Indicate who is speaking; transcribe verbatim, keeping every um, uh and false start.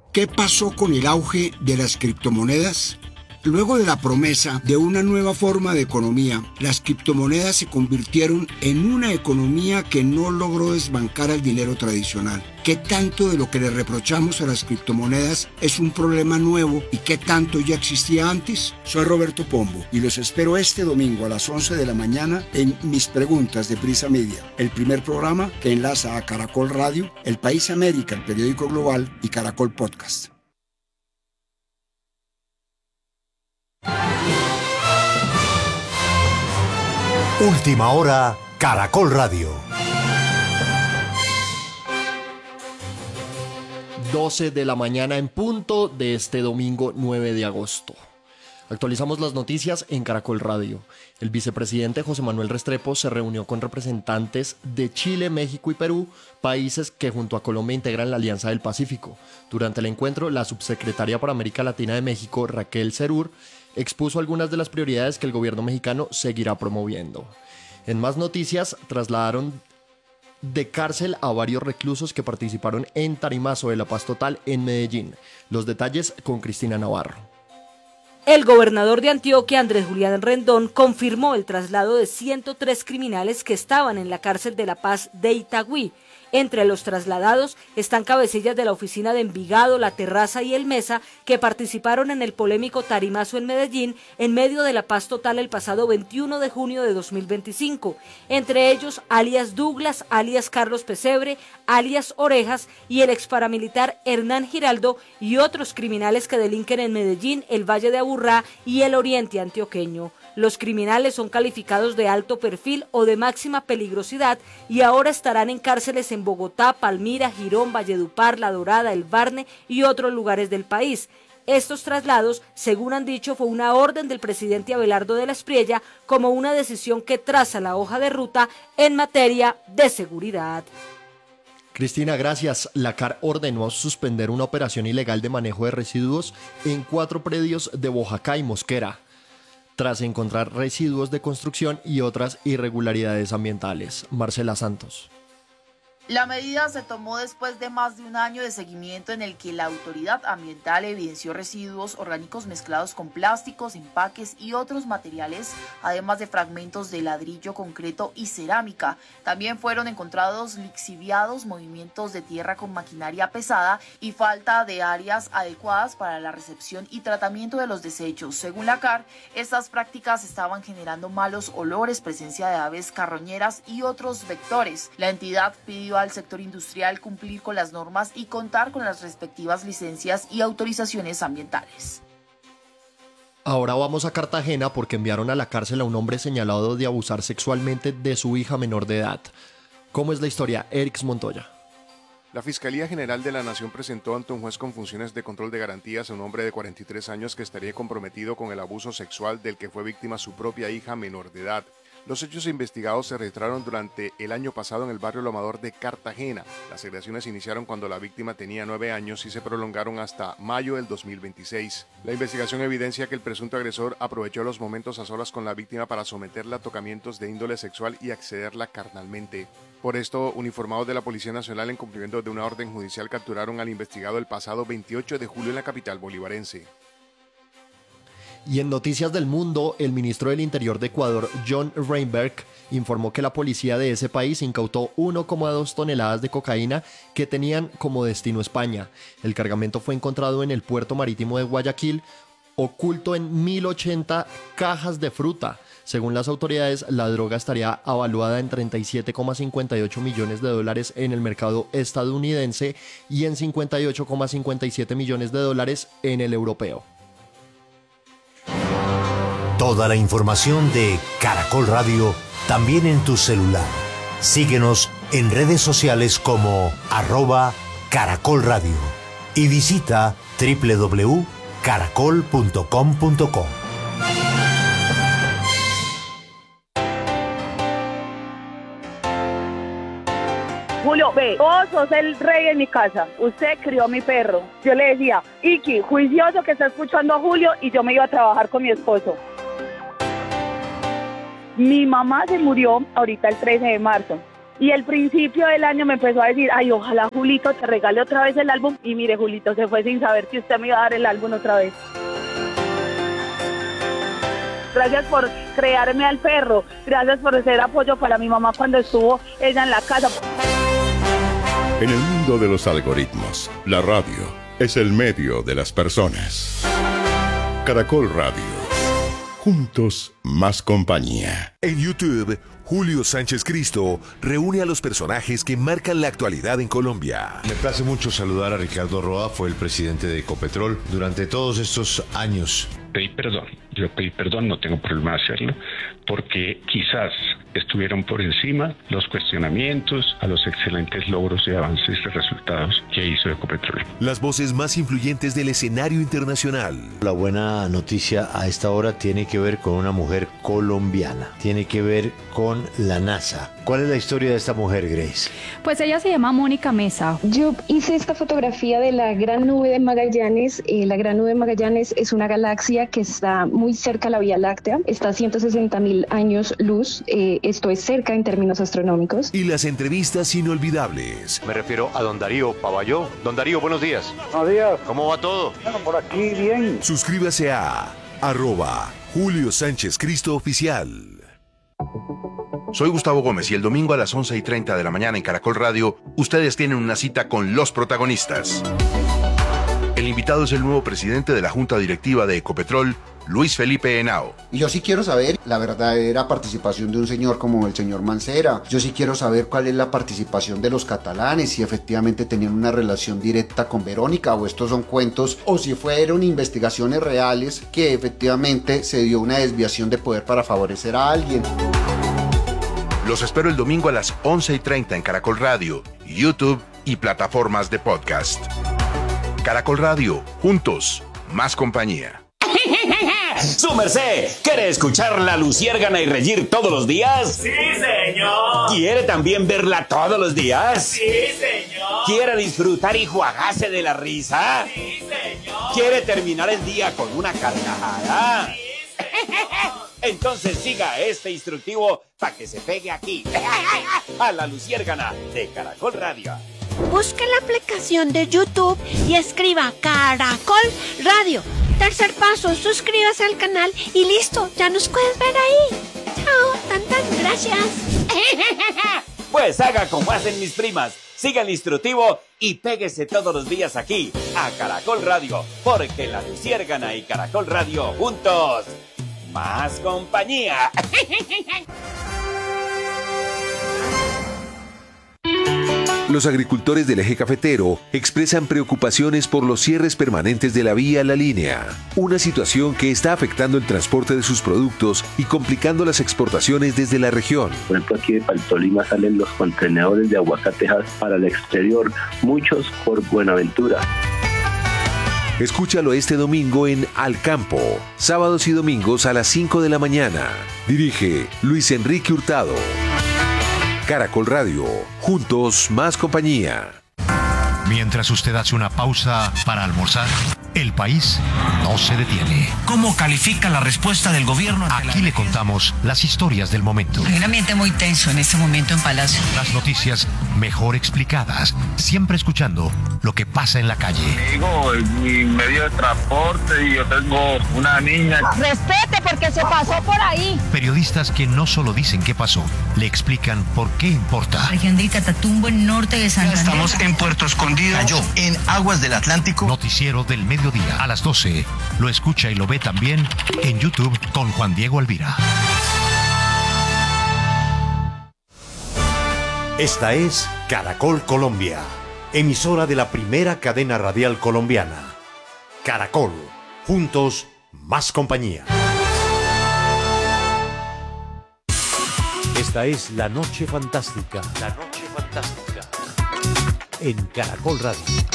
Speaker 1: ¿Qué pasó con el auge de las criptomonedas? Luego de la promesa de una nueva forma de economía, las criptomonedas se convirtieron en una economía que no logró desbancar al dinero tradicional. ¿Qué tanto de lo que le reprochamos a las criptomonedas es un problema nuevo y qué tanto ya existía antes? Soy Roberto Pombo y los espero este domingo a las once de la mañana en Mis Preguntas de Prisa Media, el primer programa que enlaza a Caracol Radio, El País América, el periódico global y Caracol Podcast.
Speaker 2: Última hora, Caracol Radio.
Speaker 3: doce de la mañana en punto de este domingo nueve de agosto. Actualizamos las noticias en Caracol Radio. El vicepresidente José Manuel Restrepo se reunió con representantes de Chile, México y Perú, países que junto a Colombia integran la Alianza del Pacífico. Durante el encuentro, la subsecretaria para América Latina de México, Raquel Serur, expuso algunas de las prioridades que el gobierno mexicano seguirá promoviendo. En más noticias, trasladaron de cárcel a varios reclusos que participaron en Tarimazo de la Paz Total en Medellín. Los detalles con Cristina Navarro.
Speaker 4: El gobernador de Antioquia, Andrés Julián Rendón, confirmó el traslado de ciento tres criminales que estaban en la cárcel de La Paz de Itagüí. Entre los trasladados están cabecillas de la oficina de Envigado, La Terraza y El Mesa, que participaron en el polémico Tarimazo en Medellín en medio de la Paz Total el pasado veintiuno de junio de dos mil veinticinco. Entre ellos, alias Douglas, alias Carlos Pesebre, alias Orejas y el exparamilitar Hernán Giraldo y otros criminales que delinquen en Medellín, el Valle de Aburrá y el Oriente Antioqueño. Los criminales son calificados de alto perfil o de máxima peligrosidad y ahora estarán en cárceles en Bogotá, Palmira, Girón, Valledupar, La Dorada, El Barne y otros lugares del país. Estos traslados, según han dicho, fue una orden del presidente Abelardo de la Espriella como una decisión que traza la hoja de ruta en materia de seguridad.
Speaker 3: Cristina, gracias. La C A R ordenó suspender una operación ilegal de manejo de residuos en cuatro predios de Boyacá y Mosquera, tras encontrar residuos de construcción y otras irregularidades ambientales. Marcela Santos.
Speaker 5: La medida se tomó después de más de un año de seguimiento en el que la autoridad ambiental evidenció residuos orgánicos mezclados con plásticos, empaques y otros materiales, además de fragmentos de ladrillo, concreto y cerámica. También fueron encontrados lixiviados, movimientos de tierra con maquinaria pesada y falta de áreas adecuadas para la recepción y tratamiento de los desechos. Según la C A R, estas prácticas estaban generando malos olores, presencia de aves carroñeras y otros vectores. La entidad pidió al sector industrial cumplir con las normas y contar con las respectivas licencias y autorizaciones ambientales.
Speaker 3: Ahora vamos a Cartagena porque enviaron a la cárcel a un hombre señalado de abusar sexualmente de su hija menor de edad. ¿Cómo es la historia? Erix Montoya.
Speaker 6: La Fiscalía General de la Nación presentó ante un juez con funciones de control de garantías a un hombre de cuarenta y tres años que estaría comprometido con el abuso sexual del que fue víctima su propia hija menor de edad. Los hechos investigados se registraron durante el año pasado en el barrio Lo Amador de Cartagena. Las agresiones iniciaron cuando la víctima tenía nueve años y se prolongaron hasta mayo del dos mil veintiséis. La investigación evidencia que el presunto agresor aprovechó los momentos a solas con la víctima para someterla a tocamientos de índole sexual y accederla carnalmente. Por esto, uniformados de la Policía Nacional en cumplimiento de una orden judicial capturaron al investigado el pasado veintiocho de julio en la capital bolivarense.
Speaker 3: Y en Noticias del Mundo, el ministro del Interior de Ecuador, John Reinberg, informó que la policía de ese país incautó uno coma dos toneladas de cocaína que tenían como destino España. El cargamento fue encontrado en el puerto marítimo de Guayaquil, oculto en mil ochenta cajas de fruta. Según las autoridades, la droga estaría avaluada en treinta y siete coma cincuenta y ocho millones de dólares en el mercado estadounidense y en cincuenta y ocho coma cincuenta y siete millones de dólares en el europeo.
Speaker 2: Toda la información de Caracol Radio también en tu celular. Síguenos en redes sociales como arroba Caracol Radio y visita doble u doble u doble u punto caracol punto com punto co.
Speaker 7: Julio, ve, vos sos el rey en mi casa, usted crió a mi perro. Yo le decía, Iki, juicioso que está escuchando a Julio, y yo me iba a trabajar con mi esposo. Mi mamá se murió ahorita el trece de marzo. Y el principio del año me empezó a decir, ay, ojalá Julito te regale otra vez el álbum. Y mire, Julito se fue sin saber que usted me iba a dar el álbum otra vez. Gracias por crearme al perro. Gracias por ser apoyo para mi mamá cuando estuvo ella en la casa.
Speaker 8: En el mundo de los algoritmos, la radio es el medio de las personas. Caracol Radio. Juntos, más compañía.
Speaker 9: En YouTube, Julio Sánchez Cristo reúne a los personajes que marcan la actualidad en Colombia.
Speaker 10: Me place mucho saludar a Ricardo Roa, fue el presidente de Ecopetrol durante todos estos años.
Speaker 11: Pedí perdón, yo pedí perdón, no tengo problema de hacerlo, porque quizás estuvieron por encima los cuestionamientos a los excelentes logros y avances y resultados que hizo Ecopetrol.
Speaker 9: Las voces más influyentes del escenario internacional.
Speaker 2: La buena noticia a esta hora tiene que ver con una mujer colombiana, tiene que ver con la NASA. ¿Cuál es la historia de esta mujer, Grace?
Speaker 12: Pues ella se llama Mónica Mesa.
Speaker 13: Yo hice esta fotografía de la Gran Nube de Magallanes. Eh, la Gran Nube de Magallanes es una galaxia que está muy cerca a la Vía Láctea, está a ciento sesenta mil años luz, eh, esto es cerca en términos astronómicos.
Speaker 9: Y las entrevistas inolvidables.
Speaker 14: Me refiero a don Darío Pavalló. Don Darío, buenos días.
Speaker 15: Buenos días.
Speaker 14: ¿Cómo va todo?
Speaker 15: Bueno, por aquí bien.
Speaker 9: Suscríbase a arroba Julio Sánchez Cristo Oficial.
Speaker 16: Soy Gustavo Gómez y el domingo a las once y treinta de la mañana en Caracol Radio, ustedes tienen una cita con los protagonistas. El invitado es el nuevo presidente de la Junta Directiva de Ecopetrol, Luis Felipe Henao.
Speaker 17: Y yo sí quiero saber la verdadera participación de un señor como el señor Mancera. Yo sí quiero saber cuál es la participación de los catalanes, si efectivamente tenían una relación directa con Verónica o estos son cuentos, o si fueron investigaciones reales que efectivamente se dio una desviación de poder para favorecer a alguien.
Speaker 16: Los espero el domingo a las once y treinta en Caracol Radio, YouTube y plataformas de podcast. Caracol Radio, juntos, más compañía.
Speaker 18: ¡Su merced! ¿Quiere escuchar La Luciérgana y reír todos los días?
Speaker 19: ¡Sí, señor!
Speaker 18: ¿Quiere también verla todos los días?
Speaker 19: ¡Sí, señor!
Speaker 18: ¿Quiere disfrutar y juagarse de la risa?
Speaker 19: ¡Sí, señor!
Speaker 18: ¿Quiere terminar el día con una carcajada?
Speaker 19: ¡Sí, señor!
Speaker 18: Entonces siga este instructivo para que se pegue aquí, a La Luciérgana de Caracol Radio.
Speaker 20: Busque la aplicación de YouTube y escriba Caracol Radio. Tercer paso, suscríbase al canal y listo, ya nos puedes ver ahí. Chao, tantas gracias.
Speaker 18: Pues haga como hacen mis primas, siga el instructivo y péguese todos los días aquí, a Caracol Radio, porque La Luciérgana y Caracol Radio juntos, más compañía.
Speaker 9: Los agricultores del eje cafetero expresan preocupaciones por los cierres permanentes de la vía La Línea, una situación que está afectando el transporte de sus productos y complicando las exportaciones desde la región.
Speaker 21: Por ejemplo, aquí de Paltolima salen los contenedores de aguacatejas para el exterior, muchos por Buenaventura.
Speaker 9: Escúchalo este domingo en Al Campo, sábados y domingos a las cinco de la mañana. Dirige Luis Enrique Hurtado. Caracol Radio, juntos más compañía.
Speaker 2: Mientras usted hace una pausa para almorzar, el país no se detiene.
Speaker 22: ¿Cómo califica la respuesta del gobierno?
Speaker 2: Aquí le contamos las historias del momento.
Speaker 23: Hay un ambiente muy tenso en este momento en Palacio.
Speaker 2: Las noticias mejor explicadas, siempre escuchando lo que pasa en la calle.
Speaker 24: Digo, en mi medio de transporte y yo tengo una niña.
Speaker 23: Respete porque se pasó por ahí.
Speaker 2: Periodistas que no solo dicen qué pasó, le explican por qué importa.
Speaker 23: Región de Itatumbo, en norte de Santander.
Speaker 22: Estamos en Puerto Escondido, cayó en aguas del Atlántico.
Speaker 2: Noticiero del mediodía a las doce. Lo escucha y lo ve también en YouTube con Juan Diego Alvira.
Speaker 25: Esta es Caracol Colombia, emisora de la primera cadena radial colombiana. Caracol, juntos, más compañía. Esta es La Noche Fantástica. La Noche Fantástica. En Caracol Radio.